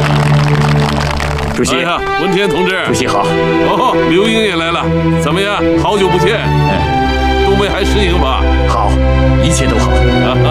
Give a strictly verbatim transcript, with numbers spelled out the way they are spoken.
主席， 哎呀，文天同志， 主席好。 哦，刘英也来了，怎么样？好久不见， 哎， 东北还适应吧？ 好，一切都好。